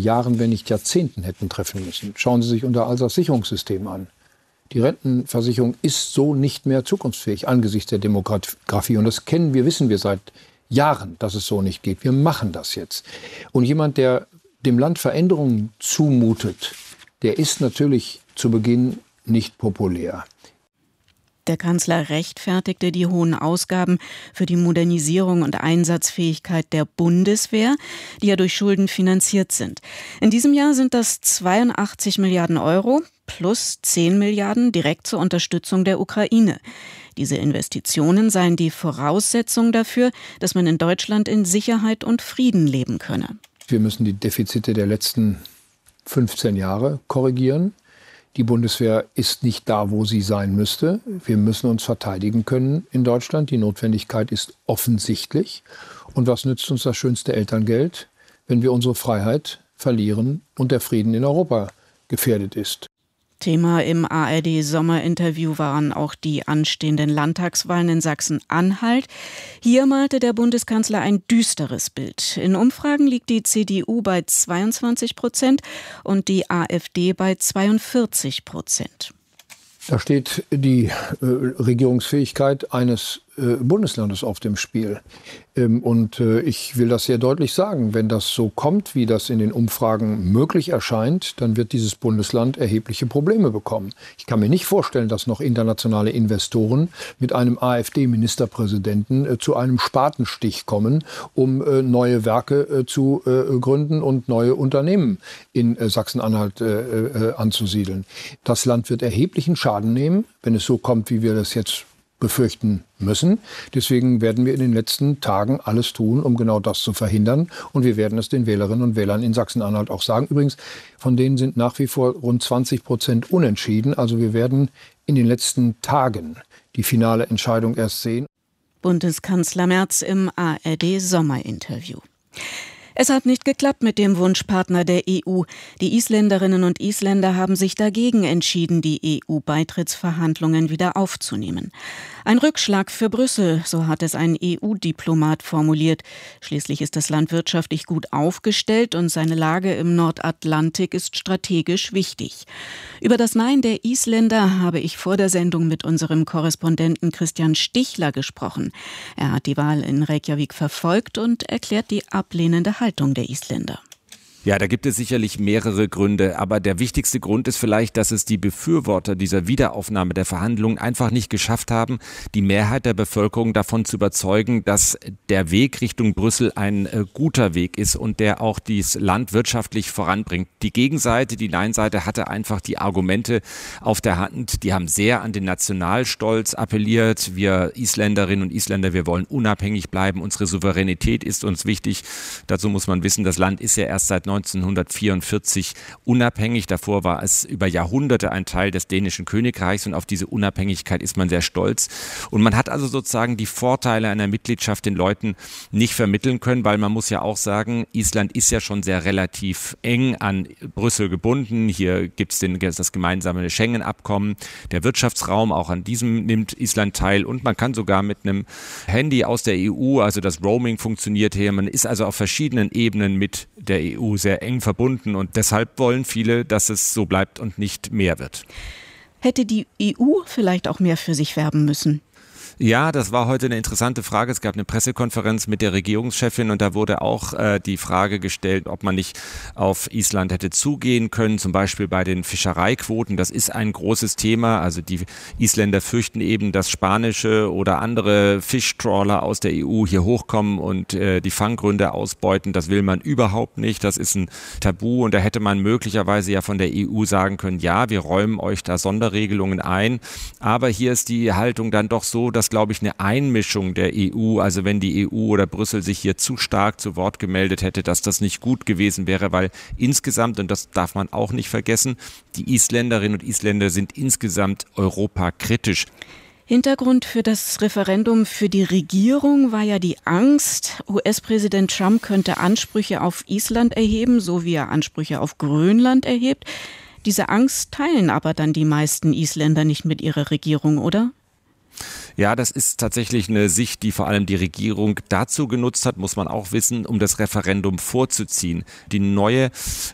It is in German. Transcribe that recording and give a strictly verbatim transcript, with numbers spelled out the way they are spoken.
Jahren, wenn nicht Jahrzehnten hätten treffen müssen. Schauen Sie sich unser Alterssicherungssystem an. Die Rentenversicherung ist so nicht mehr zukunftsfähig angesichts der Demografie. Und das kennen wir, wissen wir seit Jahren, dass es so nicht geht. Wir machen das jetzt. Und jemand, der dem Land Veränderungen zumutet, der ist natürlich zu Beginn nicht populär. Der Kanzler rechtfertigte die hohen Ausgaben für die Modernisierung und Einsatzfähigkeit der Bundeswehr, die ja durch Schulden finanziert sind. In diesem Jahr sind das zweiundachtzig Milliarden Euro plus zehn Milliarden direkt zur Unterstützung der Ukraine. Diese Investitionen seien die Voraussetzung dafür, dass man in Deutschland in Sicherheit und Frieden leben könne. Wir müssen die Defizite der letzten fünfzehn Jahre korrigieren. Die Bundeswehr ist nicht da, wo sie sein müsste. Wir müssen uns verteidigen können in Deutschland. Die Notwendigkeit ist offensichtlich. Und was nützt uns das schönste Elterngeld, wenn wir unsere Freiheit verlieren und der Frieden in Europa gefährdet ist? Thema im A R D-Sommerinterview waren auch die anstehenden Landtagswahlen in Sachsen-Anhalt. Hier malte der Bundeskanzler ein düsteres Bild. In Umfragen liegt die C D U bei zweiundzwanzig Prozent und die AfD bei zweiundvierzig Prozent. Da steht die äh, Regierungsfähigkeit eines äh, Bundeslandes auf dem Spiel. Ähm, und äh, ich will das sehr deutlich sagen, wenn das so kommt, wie das in den Umfragen möglich erscheint, dann wird dieses Bundesland erhebliche Probleme bekommen. Ich kann mir nicht vorstellen, dass noch internationale Investoren mit einem AfD-Ministerpräsidenten äh, zu einem Spatenstich kommen, um äh, neue Werke äh, zu äh, gründen und neue Unternehmen in äh, Sachsen-Anhalt äh, äh, anzusiedeln. Das Land wird erheblichen Schaden nehmen, wenn es so kommt, wie wir das jetzt befürchten müssen. Deswegen werden wir in den letzten Tagen alles tun, um genau das zu verhindern. Und wir werden es den Wählerinnen und Wählern in Sachsen-Anhalt auch sagen. Übrigens, von denen sind nach wie vor rund zwanzig Prozent unentschieden. Also wir werden in den letzten Tagen die finale Entscheidung erst sehen. Bundeskanzler Merz im A R D-Sommerinterview. Es hat nicht geklappt mit dem Wunschpartner der E U. Die Isländerinnen und Isländer haben sich dagegen entschieden, die E U-Beitrittsverhandlungen wieder aufzunehmen. Ein Rückschlag für Brüssel, so hat es ein E U-Diplomat formuliert. Schließlich ist das Land wirtschaftlich gut aufgestellt und seine Lage im Nordatlantik ist strategisch wichtig. Über das Nein der Isländer habe ich vor der Sendung mit unserem Korrespondenten Christian Stichler gesprochen. Er hat die Wahl in Reykjavik verfolgt und erklärt die ablehnende Haltung der Isländer. Ja, da gibt es sicherlich mehrere Gründe, aber der wichtigste Grund ist vielleicht, dass es die Befürworter dieser Wiederaufnahme der Verhandlungen einfach nicht geschafft haben, die Mehrheit der Bevölkerung davon zu überzeugen, dass der Weg Richtung Brüssel ein äh, guter Weg ist und der auch dieses Land wirtschaftlich voranbringt. Die Gegenseite, die Nein-Seite hatte einfach die Argumente auf der Hand, die haben sehr an den Nationalstolz appelliert. Wir Isländerinnen und Isländer, wir wollen unabhängig bleiben, unsere Souveränität ist uns wichtig. Dazu muss man wissen, das Land ist ja erst seit neunzehnhundertvierundvierzig unabhängig. Davor war es über Jahrhunderte ein Teil des dänischen Königreichs und auf diese Unabhängigkeit ist man sehr stolz. Und man hat also sozusagen die Vorteile einer Mitgliedschaft den Leuten nicht vermitteln können, weil man muss ja auch sagen, Island ist ja schon sehr relativ eng an Brüssel gebunden. Hier gibt es den, das gemeinsame Schengen-Abkommen. Der Wirtschaftsraum, auch an diesem nimmt Island teil und man kann sogar mit einem Handy aus der E U, also das Roaming funktioniert hier. Man ist also auf verschiedenen Ebenen mit der E U sehr eng verbunden und deshalb wollen viele, dass es so bleibt und nicht mehr wird. Hätte die E U vielleicht auch mehr für sich werben müssen? Ja, das war heute eine interessante Frage. Es gab eine Pressekonferenz mit der Regierungschefin und da wurde auch äh, die Frage gestellt, ob man nicht auf Island hätte zugehen können, zum Beispiel bei den Fischereiquoten. Das ist ein großes Thema. Also die Isländer fürchten eben, dass spanische oder andere Fischtrawler aus der E U hier hochkommen und äh, die Fanggründe ausbeuten. Das will man überhaupt nicht. Das ist ein Tabu und da hätte man möglicherweise ja von der E U sagen können, ja, wir räumen euch da Sonderregelungen ein. Aber hier ist die Haltung dann doch so, dass glaube ich, eine Einmischung der E U, also wenn die E U oder Brüssel sich hier zu stark zu Wort gemeldet hätte, dass das nicht gut gewesen wäre, weil insgesamt, und das darf man auch nicht vergessen, die Isländerinnen und Isländer sind insgesamt europakritisch. Hintergrund für das Referendum für die Regierung war ja die Angst, U S-Präsident Trump könnte Ansprüche auf Island erheben, so wie er Ansprüche auf Grönland erhebt. Diese Angst teilen aber dann die meisten Isländer nicht mit ihrer Regierung, oder? Ja, das ist tatsächlich eine Sicht, die vor allem die Regierung dazu genutzt hat, muss man auch wissen, um das Referendum vorzuziehen. Die neue